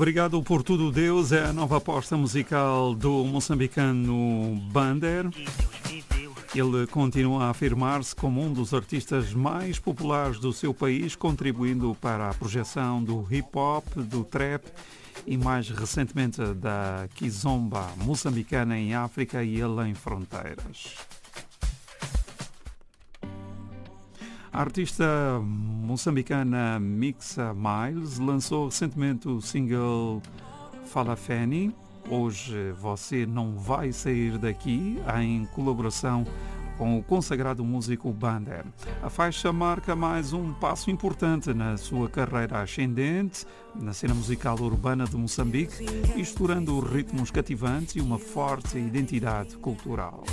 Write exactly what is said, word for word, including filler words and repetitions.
Obrigado por tudo, Deus. É a nova aposta musical do moçambicano Bander. Ele continua a afirmar-se como um dos artistas mais populares do seu país, contribuindo para a projeção do hip-hop, do trap e mais recentemente da kizomba moçambicana em África e além fronteiras. A artista moçambicana Mixa Miles lançou recentemente o single Falafeni, Hoje Você Não Vai Sair Daqui, em colaboração com o consagrado músico Bander. A faixa marca mais um passo importante na sua carreira ascendente na cena musical urbana de Moçambique, misturando ritmos cativantes e uma forte identidade cultural.